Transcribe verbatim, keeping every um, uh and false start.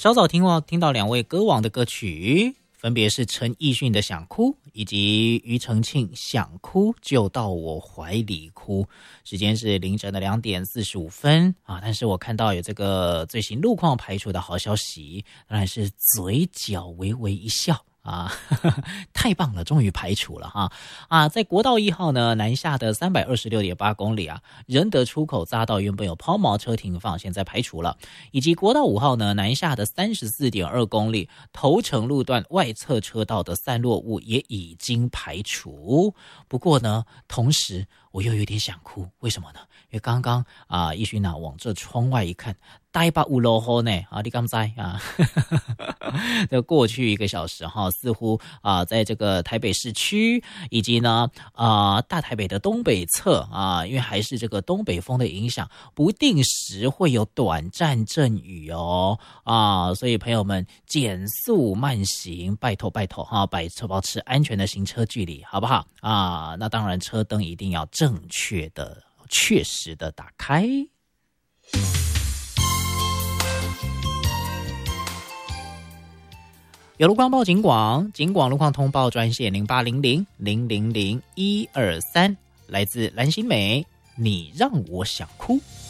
稍早听到听到两位歌王的歌曲，分别是陈奕迅的《想哭》以及庾澄庆《想哭就到我怀里哭》。时间是凌晨的两点四十五分啊！但是我看到有这个最新路况排除的好消息，当然是嘴角微微一笑。啊，太棒了，终于排除了哈！啊，在国道一号呢，南下的三百二十六点八公里啊，仁德出口匝道原本有抛锚车停放，现在排除了，以及国道五号呢，南下的三十四点二公里，头城路段外侧车道的散落物也已经排除。不过呢，同时我又有点想哭，为什么呢？因为刚刚啊，奕迅啊往这窗外一看，台北有落雨呢啊，你敢知啊？这过去一个小时哈，似乎啊，在这个台北市区以及呢啊大台北的东北侧啊，因为还是这个东北风的影响，不定时会有短暂阵雨哦啊，所以朋友们减速慢行，拜托拜托哈，保持保持安全的行车距离，好不好啊？那当然，车灯一定要正确的、确实的打开。有路况报警广，警广路况通报专线零八零零零零零一二三，来自蓝心湄，你让我想哭。